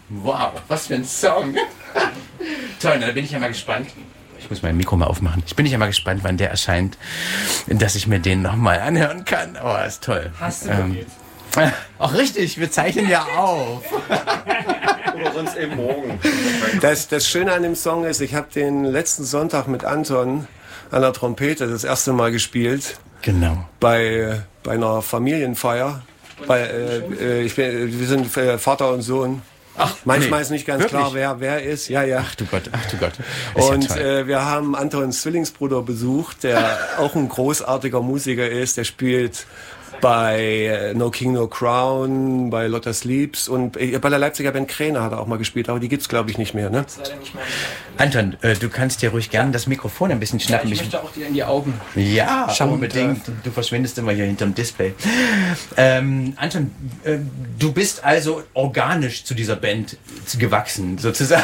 Wow, was für ein Song. Toll, da bin ich ja mal gespannt. Ich muss mein Mikro mal aufmachen. Ich bin ja mal gespannt, wann der erscheint, dass ich mir den nochmal anhören kann. Oh, ist toll. Hast du Auch richtig, wir zeichnen ja auf. Oder sonst eben morgen. Das Schöne an dem Song ist, ich habe den letzten Sonntag mit Anton an der Trompete das erste Mal gespielt. Genau. Bei einer Familienfeier. Wir sind Vater und Sohn. Ach, manchmal ist nicht ganz wirklich? Klar, wer ist. Ja, ja. Ach du Gott. Und wir haben Antons Zwillingsbruder besucht, der auch ein großartiger Musiker ist. Der spielt bei No King, No Crown, bei Lotta Sleeps und bei der Leipziger Band Kräne hat er auch mal gespielt, aber die gibt's glaube ich nicht mehr, ne? Anton, du kannst dir ruhig gerne das Mikrofon ein bisschen schnappen. Ja, ich möchte auch dir in die Augen. Ja, schauen, unbedingt. Du verschwindest immer hier hinterm Display. Anton, du bist also organisch zu dieser Band gewachsen, sozusagen.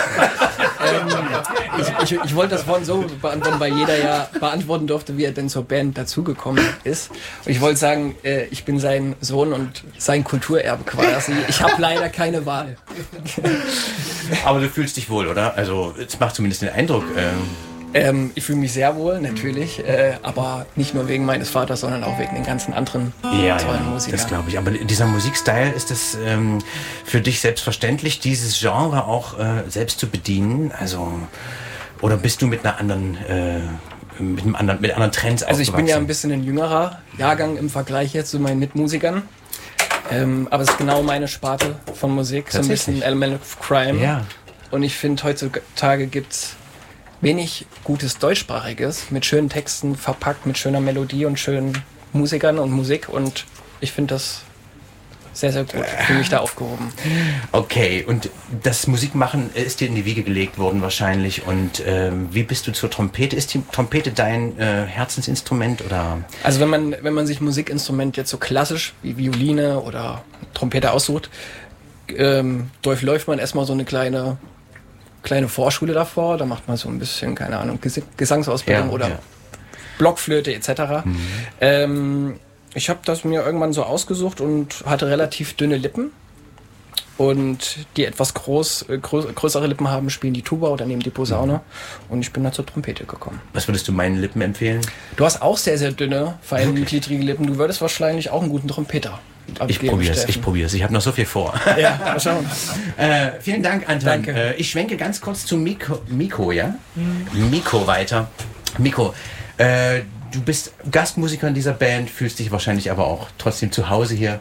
Ich wollte das Wort so beantworten, weil jeder ja beantworten durfte, wie er denn zur Band dazugekommen ist. Und ich wollte sagen, ich bin sein Sohn und sein Kulturerbe quasi. Ich habe leider keine Wahl. Aber du fühlst dich wohl, oder? Also es macht zumindest den Eindruck. Ich fühle mich sehr wohl, natürlich. Aber nicht nur wegen meines Vaters, sondern auch wegen den ganzen anderen tollen Musikern. Das glaube ich. Aber dieser Musikstyle, ist das für dich selbstverständlich, dieses Genre auch selbst zu bedienen? Also, oder bist du mit einer anderen... mit anderen Trends Also ich bin ja ein bisschen ein jüngerer Jahrgang im Vergleich jetzt zu meinen Mitmusikern. Aber es ist genau meine Sparte von Musik, so ein bisschen Element of Crime. Ja. Und ich finde, heutzutage gibt's wenig gutes Deutschsprachiges mit schönen Texten verpackt, mit schöner Melodie und schönen Musikern und Musik. Und ich finde das sehr, sehr gut. Ich fühle mich da aufgehoben. Okay, und das Musikmachen ist dir in die Wiege gelegt worden wahrscheinlich. Und wie bist du zur Trompete? Ist die Trompete dein Herzensinstrument? Oder? Also wenn man sich Musikinstrument jetzt so klassisch wie Violine oder Trompete aussucht, durchläuft man erstmal so eine kleine Vorschule davor. Da macht man so ein bisschen, keine Ahnung, Gesangsausbildung oder Blockflöte etc. Ich habe das mir irgendwann so ausgesucht und hatte relativ dünne Lippen. Und die etwas größere Lippen haben, spielen die Tuba oder nehmen die Posaune. Und ich bin dann zur Trompete gekommen. Was würdest du meinen Lippen empfehlen? Du hast auch sehr, sehr dünne, feingliedrige Lippen. Du würdest wahrscheinlich auch einen guten Trompeter. Ich probier's. Ich habe noch so viel vor. Ja, mal schauen. Vielen Dank, Anton. Danke. Ich schwenke ganz kurz zu Miko, ja? Miko weiter. Miko, du bist Gastmusiker in dieser Band, fühlst dich wahrscheinlich aber auch trotzdem zu Hause hier.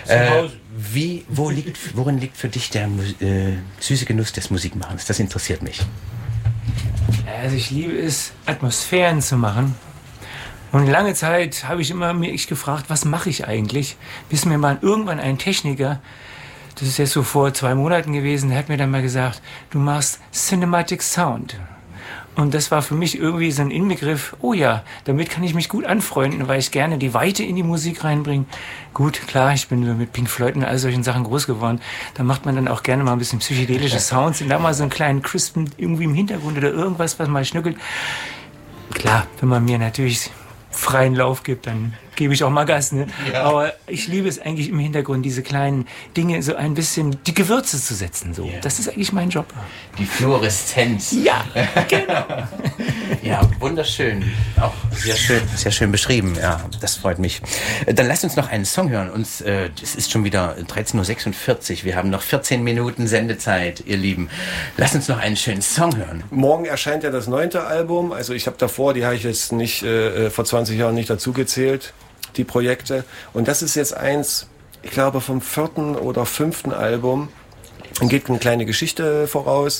Worin liegt für dich der süße Genuss des Musikmachens? Das interessiert mich. Also ich liebe es, Atmosphären zu machen. Und lange Zeit habe ich immer mich gefragt, was mache ich eigentlich? Bis mir mal irgendwann ein Techniker, das ist jetzt so vor 2 Monaten gewesen, der hat mir dann mal gesagt, du machst Cinematic Sound. Und das war für mich irgendwie so ein Inbegriff, oh ja, damit kann ich mich gut anfreunden, weil ich gerne die Weite in die Musik reinbringe. Gut, klar, ich bin mit Pink Floyd und all solchen Sachen groß geworden. Da macht man dann auch gerne mal ein bisschen psychedelische Sounds und da mal so einen kleinen Crispen irgendwie im Hintergrund oder irgendwas, was mal schnuckelt. Klar, wenn man mir natürlich freien Lauf gibt, dann gebe ich auch mal Gas, ne? Ja. Aber ich liebe es eigentlich im Hintergrund, diese kleinen Dinge, so ein bisschen die Gewürze zu setzen. So. Ja. Das ist eigentlich mein Job. Die Fluoreszenz. Ja, genau. Ja, wunderschön. Auch sehr schön beschrieben. Ja, das freut mich. Dann lasst uns noch einen Song hören. Es ist schon wieder 13:46 Uhr. Wir haben noch 14 Minuten Sendezeit, ihr Lieben. Lasst uns noch einen schönen Song hören. Morgen erscheint ja das 9. Album. Also ich habe davor, die habe ich jetzt nicht vor 20 Jahren nicht dazu gezählt, die Projekte. Und das ist jetzt eins, ich glaube vom 4. oder 5. Album. Dann geht eine kleine Geschichte voraus.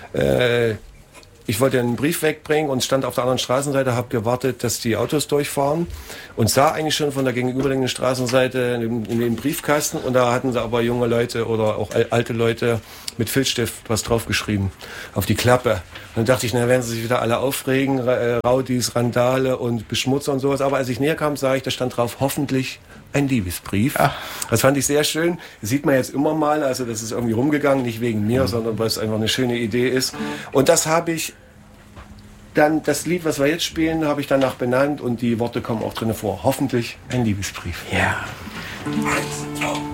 Ich wollte einen Brief wegbringen und stand auf der anderen Straßenseite, habe gewartet, dass die Autos durchfahren und sah eigentlich schon von der gegenüberliegenden Straßenseite in den Briefkasten und da hatten sie aber junge Leute oder auch alte Leute mit Filzstift was draufgeschrieben auf die Klappe. Und dann dachte ich, na, werden sie sich wieder alle aufregen, Raudis, Randale und Beschmutzer und sowas. Aber als ich näher kam, sah ich, da stand drauf, hoffentlich ein Liebesbrief. Ach. Das fand ich sehr schön. Das sieht man jetzt immer mal, also das ist irgendwie rumgegangen, nicht wegen mir, sondern weil es einfach eine schöne Idee ist. Und das habe ich dann, das Lied, was wir jetzt spielen, habe ich danach benannt und die Worte kommen auch drin vor. Hoffentlich ein Liebesbrief. Ja.